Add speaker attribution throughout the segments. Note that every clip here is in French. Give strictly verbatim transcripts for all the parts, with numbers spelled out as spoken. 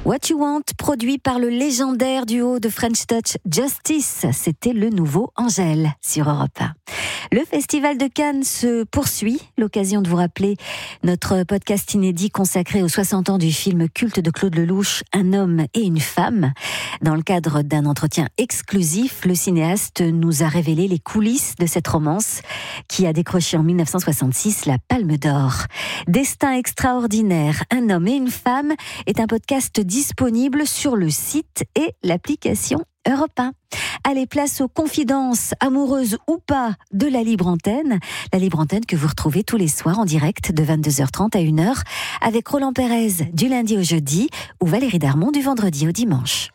Speaker 1: What You Want, produit par le légendaire duo de French Touch Justice. C'était le nouveau Angèle sur Europe un. Le Festival de Cannes se poursuit. L'occasion de vous rappeler notre podcast inédit consacré aux soixante ans du film culte de Claude Lelouch, Un homme et une femme. Dans le cadre d'un entretien exclusif, le cinéaste nous a révélé les coulisses de cette romance qui a décroché en dix-neuf cent soixante-six la Palme d'Or. Destin extraordinaire, Un homme et une femme est un podcast disponible sur le site et l'application Europe un. Allez, place aux confidences, amoureuses ou pas, de la Libre Antenne. La Libre Antenne que vous retrouvez tous les soirs en direct de vingt-deux heures trente à une heure avec Roland Pérez du lundi au jeudi ou Valérie Darmon du vendredi au dimanche.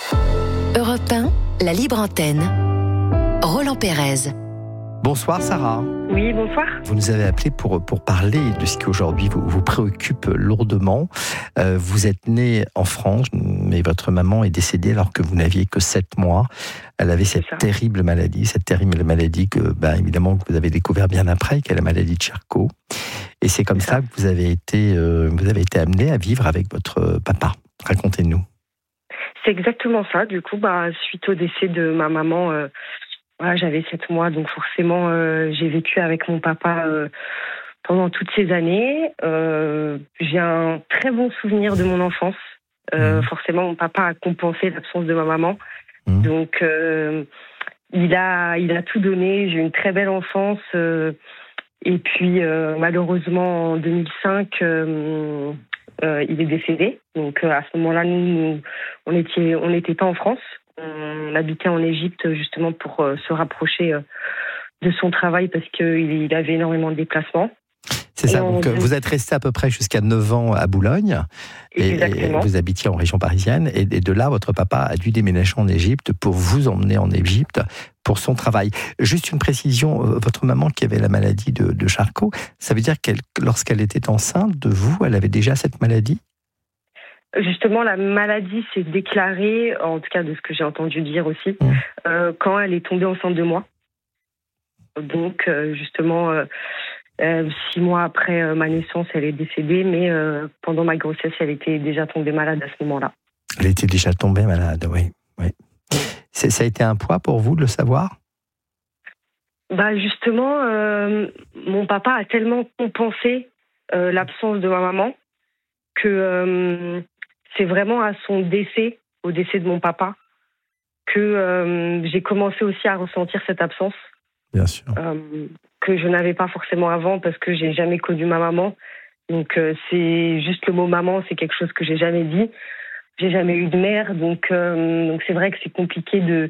Speaker 2: Europe un, la Libre Antenne. Roland Pérez.
Speaker 3: Bonsoir Sarah.
Speaker 4: Oui, bonsoir.
Speaker 3: Vous nous avez appelé pour, pour parler de ce qui aujourd'hui vous, vous préoccupe lourdement. Euh, vous êtes né en France, mais votre maman est décédée alors que vous n'aviez que sept mois. Elle avait cette terrible maladie, cette terrible maladie que, ben, évidemment, que vous avez découvert bien après, qui est la maladie de Charcot. Et c'est comme c'est ça. ça que vous avez été, euh, vous avez été amené à vivre avec votre papa. Racontez-nous.
Speaker 4: C'est exactement ça. Du coup, bah, suite au décès de ma maman, euh, ouais, j'avais sept mois, donc forcément, euh, j'ai vécu avec mon papa euh, pendant toutes ces années. Euh, j'ai un très bon souvenir de mon enfance. Euh, mmh. Forcément, mon papa a compensé l'absence de ma maman. Mmh. Donc, euh, il a, il a tout donné. J'ai eu une très belle enfance. Euh, et puis, euh, malheureusement, en deux mille cinq, euh, euh, il est décédé. Donc, euh, à ce moment-là, nous, nous on n'était on n'était pas en France. On habitait en Égypte justement pour euh, se rapprocher euh, de son travail parce qu'il il avait énormément de déplacements.
Speaker 3: C'est ça, donc on... vous êtes resté à peu près jusqu'à neuf ans à Boulogne. Et, et vous habitiez en région parisienne. Et, et de là, votre papa a dû déménager en Égypte pour vous emmener en Égypte pour son travail. Juste une précision, votre maman qui avait la maladie de, de Charcot, ça veut dire que lorsqu'elle était enceinte de vous, elle avait déjà cette maladie ?
Speaker 4: Justement, la maladie s'est déclarée, en tout cas de ce que j'ai entendu dire aussi, mmh. euh, quand elle est tombée enceinte de moi. Donc, euh, justement, euh, euh, six mois après euh, ma naissance, elle est décédée, mais euh, pendant ma grossesse, elle était déjà tombée malade à ce moment-là.
Speaker 3: Elle était déjà tombée malade, oui. oui. C'est, ça a été un poids pour vous de le savoir ?
Speaker 4: Bah justement, euh, mon papa a tellement compensé euh, l'absence de ma maman que... Euh, c'est vraiment à son décès, au décès de mon papa, que euh, j'ai commencé aussi à ressentir cette absence.
Speaker 3: Bien sûr.
Speaker 4: Euh, que je n'avais pas forcément avant parce que j'ai jamais connu ma maman. Donc euh, c'est juste le mot maman, c'est quelque chose que j'ai jamais dit. J'ai jamais eu de mère, donc euh, donc c'est vrai que c'est compliqué de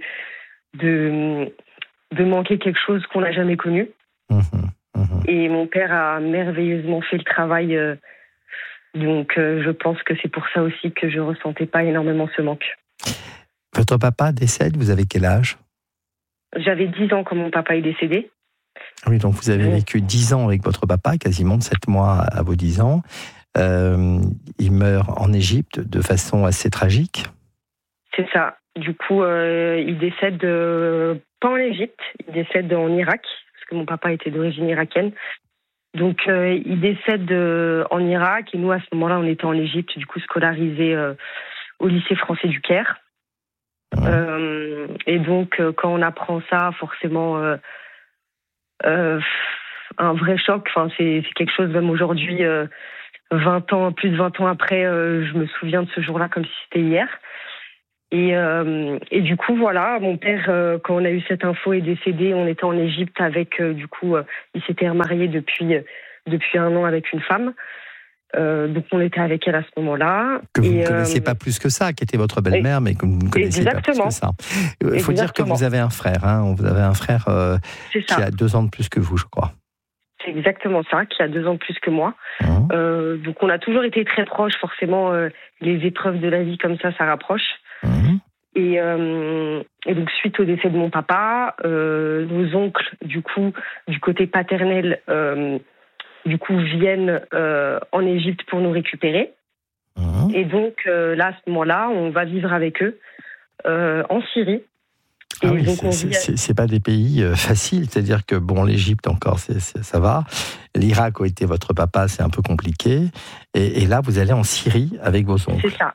Speaker 4: de de manquer quelque chose qu'on n'a jamais connu. Mmh, mmh. Et mon père a merveilleusement fait le travail. Euh, Donc, euh, je pense que c'est pour ça aussi que je ne ressentais pas énormément ce manque.
Speaker 3: Votre papa décède, vous avez quel âge ?
Speaker 4: J'avais dix ans quand mon papa est décédé.
Speaker 3: Oui, donc vous avez vécu dix ans avec votre papa, quasiment de sept mois à vos dix ans. Euh, il meurt en Égypte de façon assez tragique.
Speaker 4: C'est ça. Du coup, euh, il décède euh, pas en Égypte, il décède en Irak, parce que mon papa était d'origine irakienne. Donc, euh, il décède euh, en Irak et nous, à ce moment-là, on était en Égypte, du coup, scolarisés euh, au lycée français du Caire. Mmh. Euh, et donc, euh, quand on apprend ça, forcément, euh, euh, un vrai choc. Enfin, c'est, c'est quelque chose, même aujourd'hui, euh, vingt ans, plus de vingt ans après, euh, je me souviens de ce jour-là comme si c'était hier. Et, euh, et du coup, voilà, mon père, euh, quand on a eu cette info, est décédé. On était en Égypte avec, euh, du coup, euh, il s'était remarié depuis, euh, depuis un an avec une femme. Euh, donc, on était avec elle à ce moment-là.
Speaker 3: Que vous
Speaker 4: et,
Speaker 3: ne connaissiez
Speaker 4: euh,
Speaker 3: pas plus que ça, qui était votre belle-mère, mais que vous ne connaissiez
Speaker 4: exactement.
Speaker 3: pas plus que ça. Il faut dire que vous avez un frère. Hein, vous avez un frère euh, qui a deux ans de plus que vous, je crois.
Speaker 4: C'est exactement ça, qui a deux ans de plus que moi. Mmh. Euh, donc, on a toujours été très proches. Forcément, euh, les épreuves de la vie comme ça, ça rapproche. Mmh. Et, euh, et donc, suite au décès de mon papa, euh, nos oncles, du coup, du côté paternel, euh, du coup, viennent euh, en Égypte pour nous récupérer. Mmh. Et donc, euh, là, à ce moment-là, on va vivre avec eux euh, en Syrie.
Speaker 3: Ah oui, donc c'est, vit... c'est, c'est pas des pays euh, faciles, c'est-à-dire que, bon, l'Égypte encore, c'est, c'est, ça va. L'Irak, où était votre papa, c'est un peu compliqué. Et, et là, vous allez en Syrie avec vos oncles.
Speaker 4: C'est ça.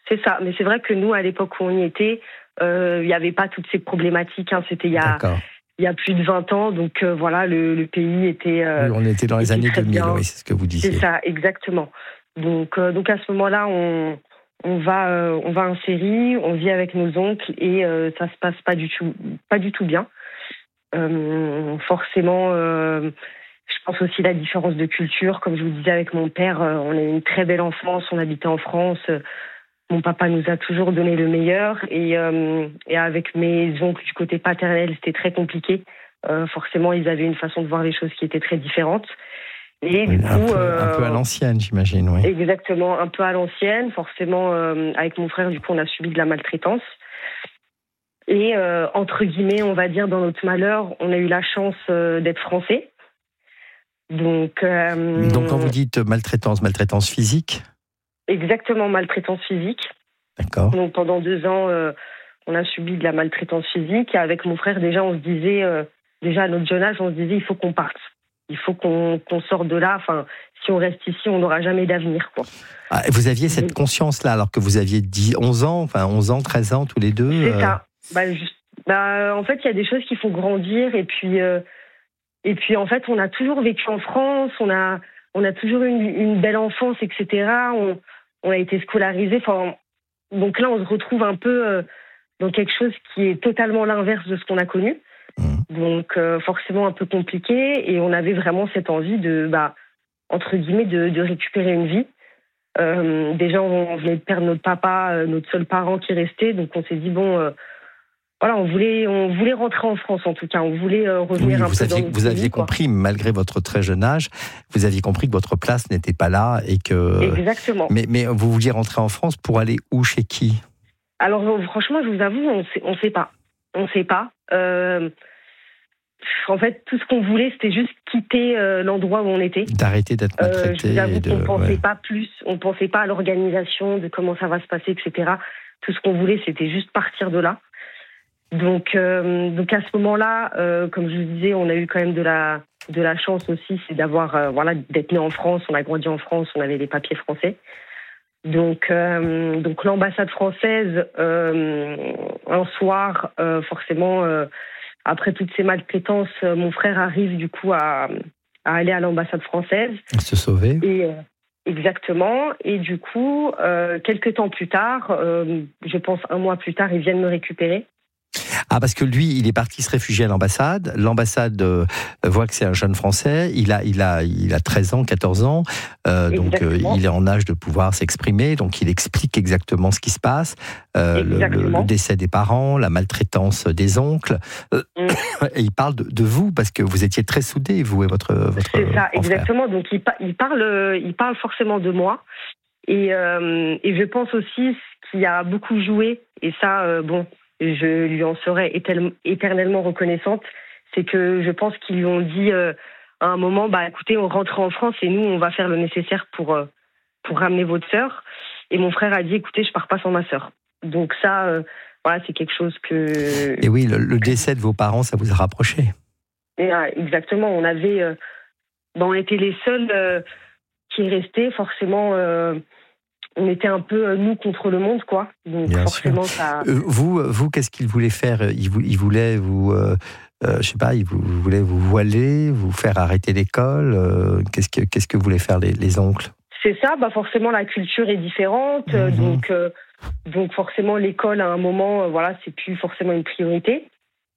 Speaker 4: c'est ça. Mais c'est vrai que nous, à l'époque où on y était, euh, il n'y avait pas toutes ces problématiques. Hein. C'était il y a, il y a plus de vingt ans. Donc euh, voilà, le, le pays était... Euh,
Speaker 3: oui, on était dans les années deux mille, oui, c'est ce que vous disiez.
Speaker 4: C'est ça, exactement. Donc, euh, donc à ce moment-là, on, on, va, euh, on va en série, on vit avec nos oncles et euh, ça se passe pas du tout, pas du tout bien. Euh, forcément... Euh, Je pense aussi à la différence de culture. Comme je vous disais, avec mon père, on a eu une très belle enfance. On habitait en France. Mon papa nous a toujours donné le meilleur. Et, euh, et avec mes oncles du côté paternel, c'était très compliqué. Euh, forcément, ils avaient une façon de voir les choses qui était très différente. Et
Speaker 3: oui,
Speaker 4: du
Speaker 3: un,
Speaker 4: coup,
Speaker 3: peu,
Speaker 4: euh,
Speaker 3: un peu à l'ancienne, j'imagine. Oui.
Speaker 4: Exactement, un peu à l'ancienne. Forcément, euh, avec mon frère, du coup, on a subi de la maltraitance. Et euh, entre guillemets, on va dire, dans notre malheur, on a eu la chance euh, d'être français. Donc, euh,
Speaker 3: Donc, quand vous dites maltraitance, maltraitance physique ?
Speaker 4: Exactement, maltraitance physique.
Speaker 3: D'accord.
Speaker 4: Donc, pendant deux ans, euh, on a subi de la maltraitance physique. Et avec mon frère, déjà, on se disait, euh, déjà à notre jeune âge, on se disait, il faut qu'on parte. Il faut qu'on, qu'on sorte de là. Enfin, si on reste ici, on n'aura jamais d'avenir, quoi.
Speaker 3: Ah, vous aviez cette conscience-là, alors que vous aviez dix, onze ans, enfin onze ans, treize ans, tous les deux.
Speaker 4: C'est
Speaker 3: euh...
Speaker 4: ça. Bah, juste, bah, en fait, il y a des choses qui font grandir. Et puis... Euh, Et puis, en fait, on a toujours vécu en France, on a, on a toujours eu une, une belle enfance, et cetera. On, on a été scolarisés. Enfin, donc là, on se retrouve un peu euh, dans quelque chose qui est totalement l'inverse de ce qu'on a connu. Mmh. Donc, euh, forcément, un peu compliqué. Et on avait vraiment cette envie de, bah, entre guillemets, de, de récupérer une vie. Euh, déjà, on venait de perdre notre papa, notre seul parent qui restait. Donc, on s'est dit, bon... Euh, Voilà, on voulait, on voulait rentrer en France, en tout cas. On voulait euh, revenir
Speaker 3: oui,
Speaker 4: un
Speaker 3: vous
Speaker 4: peu
Speaker 3: aviez,
Speaker 4: dans notre
Speaker 3: Vous
Speaker 4: pays,
Speaker 3: aviez
Speaker 4: quoi.
Speaker 3: compris, malgré votre très jeune âge, vous aviez compris que votre place n'était pas là et que...
Speaker 4: Exactement.
Speaker 3: Mais, mais vous vouliez rentrer en France pour aller où, chez qui ?
Speaker 4: Alors, franchement, je vous avoue, on sait, on sait pas. On sait pas. Euh, en fait, tout ce qu'on voulait, c'était juste quitter euh, l'endroit où on était.
Speaker 3: D'arrêter d'être maltraité.
Speaker 4: Euh, je vous avoue
Speaker 3: de...
Speaker 4: qu'on ne pensait
Speaker 3: ouais.
Speaker 4: pas plus. On ne pensait pas à l'organisation, de comment ça va se passer, et cetera. Tout ce qu'on voulait, c'était juste partir de là. Donc, euh, donc à ce moment-là, euh, comme je vous disais, on a eu quand même de la, de la chance aussi, c'est d'avoir, euh, voilà, d'être né en France. On a grandi en France, on avait les papiers français. Donc, euh, donc l'ambassade française, euh, un soir, euh, forcément, euh, après toutes ces maltraitances, euh, mon frère arrive du coup à, à aller à l'ambassade française.
Speaker 3: Se sauver.
Speaker 4: Et, euh, exactement. Et du coup, euh, quelques temps plus tard, euh, je pense un mois plus tard, ils viennent me récupérer.
Speaker 3: Ah, parce que lui, il est parti se réfugier à l'ambassade. L'ambassade euh, voit que c'est un jeune Français. Il a, il a, il a treize ans, quatorze ans. Euh, donc, euh, il est en âge de pouvoir s'exprimer. Donc, il explique exactement ce qui se passe. Euh, le, le, le décès des parents, la maltraitance des oncles. Euh, mm. Et il parle de, de vous, parce que vous étiez très soudés, vous et votre, votre
Speaker 4: C'est ça,
Speaker 3: grand
Speaker 4: exactement.
Speaker 3: frère.
Speaker 4: Donc, il, il, parle, il parle forcément de moi. Et, euh, et je pense aussi ce qui a beaucoup joué, et ça, euh, bon... je lui en serai éternellement reconnaissante, c'est que je pense qu'ils lui ont dit euh, à un moment, bah écoutez, on rentre en France et nous, on va faire le nécessaire pour, euh, pour ramener votre sœur. Et mon frère a dit, écoutez, je pars pas sans ma sœur. Donc ça, euh, voilà, c'est quelque chose que...
Speaker 3: Et oui, le, le décès de vos parents, ça vous a rapproché.
Speaker 4: Et, euh, exactement, on avait... Euh, bah, on était les seuls euh, qui restaient, forcément... Euh, on était un peu nous contre le monde, quoi. Donc
Speaker 3: Bien
Speaker 4: forcément,
Speaker 3: sûr.
Speaker 4: ça.
Speaker 3: Euh, vous, vous, qu'est-ce qu'il voulait faire ? Il, vous, il voulait vous, euh, euh, je sais pas, il vous, voulait vous voiler, vous faire arrêter l'école. Euh, qu'est-ce que, qu'est-ce que voulaient faire les, les oncles ?
Speaker 4: C'est ça. Bah forcément, la culture est différente. Mmh. Donc, euh, donc forcément, l'école à un moment, euh, voilà, c'est plus forcément une priorité.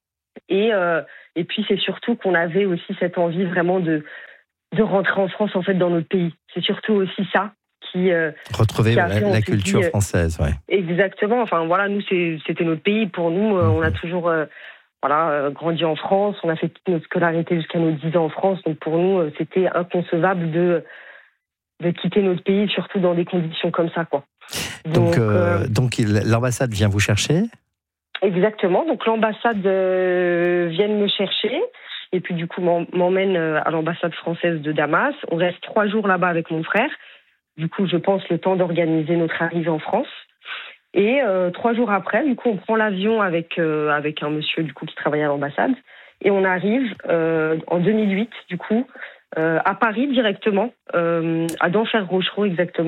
Speaker 4: Et euh, et puis c'est surtout qu'on avait aussi cette envie vraiment de de rentrer en France, en fait, dans notre pays. C'est surtout aussi ça. Qui, euh,
Speaker 3: retrouver
Speaker 4: qui
Speaker 3: la, la culture dit, française, ouais.
Speaker 4: Exactement. Enfin voilà, nous c'est, c'était notre pays. Pour nous, mmh. on a toujours euh, voilà euh, grandi en France. On a fait toute notre scolarité jusqu'à nos dix ans en France. Donc pour nous, euh, c'était inconcevable de de quitter notre pays, surtout dans des conditions comme ça, quoi.
Speaker 3: Donc donc, euh, donc l'ambassade vient vous chercher.
Speaker 4: Exactement. Donc l'ambassade euh, vient me chercher. Et puis du coup m'emmène à l'ambassade française de Damas. On reste trois jours là-bas avec mon frère. Du coup, je pense le temps d'organiser notre arrivée en France. Et euh, trois jours après, du coup, on prend l'avion avec euh, avec un monsieur du coup qui travaillait à l'ambassade et on arrive euh, en deux mille huit, du coup, euh, à Paris directement, euh, à Denfert-Rochereau exactement.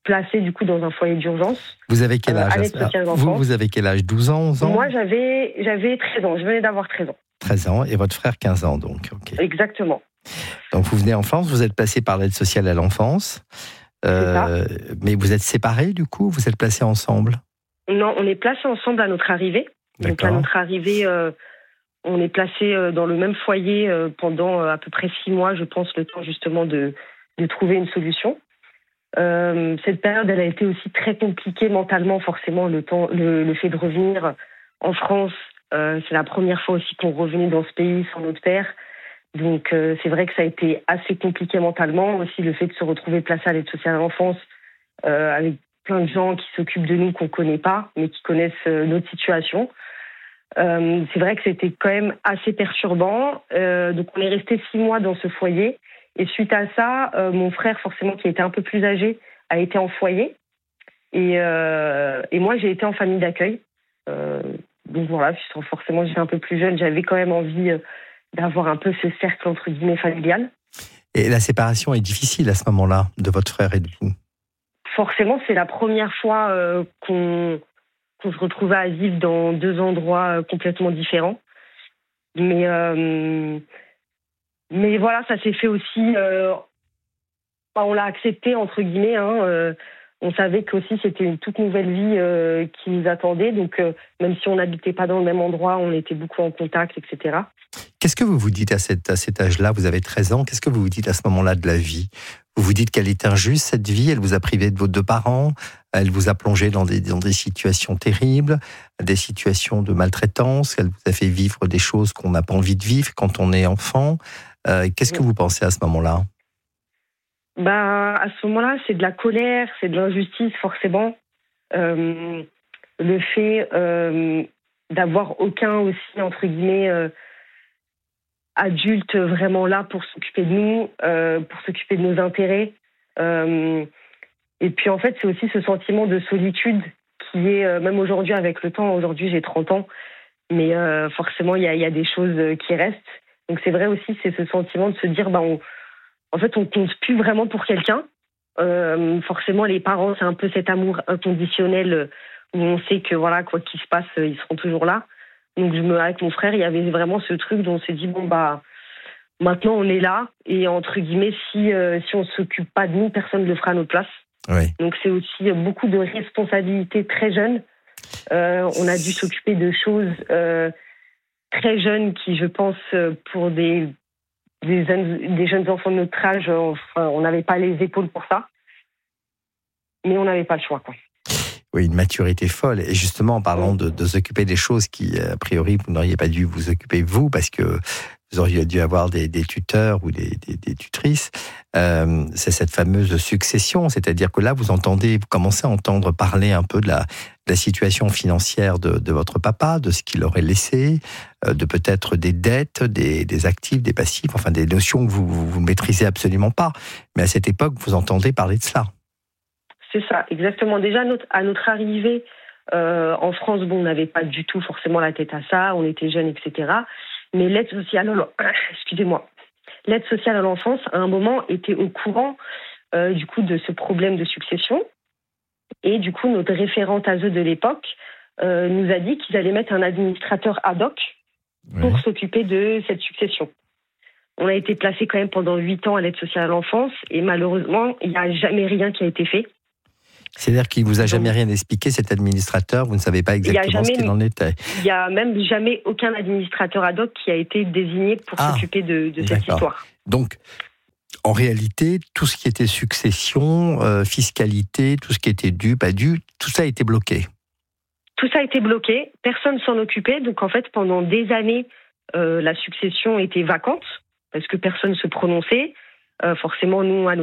Speaker 4: placée du coup dans un foyer d'urgence.
Speaker 3: Vous avez quel âge
Speaker 4: euh,
Speaker 3: vous, vous avez quel âge douze ans, onze ans?
Speaker 4: Moi, j'avais, j'avais treize ans. Je venais d'avoir treize ans.
Speaker 3: treize ans, et votre frère quinze ans, donc. Okay.
Speaker 4: Exactement.
Speaker 3: Donc, vous venez en France, vous êtes placé par l'aide sociale à l'enfance. Euh, mais vous êtes séparés, du coup? Vous êtes placés ensemble?
Speaker 4: Non, on est placés ensemble à notre arrivée.
Speaker 3: D'accord.
Speaker 4: Donc, à notre arrivée, euh, on est placés euh, dans le même foyer euh, pendant euh, à peu près six mois, je pense, le temps justement de, de trouver une solution. Euh, cette période, elle a été aussi très compliquée mentalement, forcément, le, temps, le, le fait de revenir en France. Euh, c'est la première fois aussi qu'on revenait dans ce pays sans notre père. Donc, euh, c'est vrai que ça a été assez compliqué mentalement. Aussi, le fait de se retrouver placé à l'aide sociale à l'enfance, euh, avec plein de gens qui s'occupent de nous qu'on ne connaît pas, mais qui connaissent euh, notre situation. Euh, c'est vrai que c'était quand même assez perturbant. Euh, donc, on est resté six mois dans ce foyer. Et suite à ça, euh, mon frère, forcément, qui était un peu plus âgé, a été en foyer. Et, euh, et moi, j'ai été en famille d'accueil. Euh, donc voilà, forcément, j'étais un peu plus jeune. J'avais quand même envie euh, d'avoir un peu ce cercle, entre guillemets, familial.
Speaker 3: Et la séparation est difficile à ce moment-là, de votre frère et de vous?
Speaker 4: Forcément, c'est la première fois euh, qu'on, qu'on se retrouvait à vivre dans deux endroits euh, complètement différents. Mais... Euh, Mais voilà, ça s'est fait aussi. Euh, on l'a accepté entre guillemets. Hein, euh, on savait qu'aussi c'était une toute nouvelle vie euh, qui nous attendait. Donc euh, même si on n'habitait pas dans le même endroit, on était beaucoup en contact, et cetera.
Speaker 3: Qu'est-ce que vous vous dites à, cette, à cet âge-là? Vous avez treize ans. Qu'est-ce que vous vous dites à ce moment-là de la vie? Vous vous dites qu'elle est injuste, cette vie? Elle vous a privé de vos deux parents? Elle vous a plongé dans des, dans des situations terribles, des situations de maltraitance? Elle vous a fait vivre des choses qu'on n'a pas envie de vivre quand on est enfant? Euh, qu'est-ce que vous pensez à ce moment-là?
Speaker 4: Bah, à ce moment-là, c'est de la colère, c'est de l'injustice, forcément. Euh, le fait euh, d'avoir aucun aussi, entre guillemets, euh, adulte vraiment là pour s'occuper de nous, euh, pour s'occuper de nos intérêts. Euh, et puis, en fait, c'est aussi ce sentiment de solitude qui est, euh, même aujourd'hui, avec le temps, aujourd'hui, j'ai trente ans, mais euh, forcément, il y a, y a des choses qui restent. Donc c'est vrai aussi, c'est ce sentiment de se dire, bah, on, en fait, on compte plus vraiment pour quelqu'un. Euh, forcément, les parents, c'est un peu cet amour inconditionnel où on sait que voilà, quoi qu'il se passe, ils seront toujours là. Donc je me, avec mon frère, il y avait vraiment ce truc dont on s'est dit, bon bah, maintenant on est là et entre guillemets, si euh, si on s'occupe pas de nous, personne ne le fera à notre place.
Speaker 3: Oui. Donc
Speaker 4: c'est aussi beaucoup de responsabilités très jeunes. Euh, on a dû s'occuper de choses. Euh, très jeunes qui, je pense, pour des, des, jeunes, des jeunes enfants de notre âge, enfin, on n'avait pas les épaules pour ça. Mais on n'avait pas le choix, quoi.
Speaker 3: Oui, une maturité folle. Et justement, en parlant de, de s'occuper des choses qui, a priori, vous n'auriez pas dû vous occuper vous, parce que vous auriez dû avoir des, des tuteurs ou des, des, des tutrices, euh, c'est cette fameuse succession. C'est-à-dire que là, vous entendez, vous commencez à entendre parler un peu de la, de la situation financière de, de votre papa, de ce qu'il aurait laissé, euh, de peut-être des dettes, des, des actifs, des passifs, enfin des notions que vous ne maîtrisez absolument pas. Mais à cette époque, vous entendez parler de cela.
Speaker 4: C'est ça, exactement. Déjà, notre, à notre arrivée euh, en France, bon, on n'avait pas du tout forcément la tête à ça, on était jeunes, et cetera. Mais l'aide sociale, excusez-moi, l'aide sociale à l'enfance, à un moment, était au courant euh, du coup de ce problème de succession. Et du coup, notre référente A S E de l'époque euh, nous a dit qu'ils allaient mettre un administrateur ad hoc pour oui. s'occuper de cette succession. On a été placé quand même pendant huit ans à l'aide sociale à l'enfance et malheureusement, il n'y a jamais rien qui a été fait.
Speaker 3: C'est-à-dire qu'il ne vous a jamais rien expliqué, cet administrateur, vous ne savez pas exactement jamais, ce qu'il en était.
Speaker 4: Il n'y a même jamais aucun administrateur ad hoc qui a été désigné pour ah, s'occuper de, de cette histoire.
Speaker 3: Donc, en réalité, tout ce qui était succession, euh, fiscalité, tout ce qui était dû, pas dû, tout ça a été bloqué.
Speaker 4: Tout ça a été bloqué, personne ne s'en occupait. Donc en fait, pendant des années, euh, la succession était vacante, parce que personne ne se prononçait. Euh, forcément, nous, à notre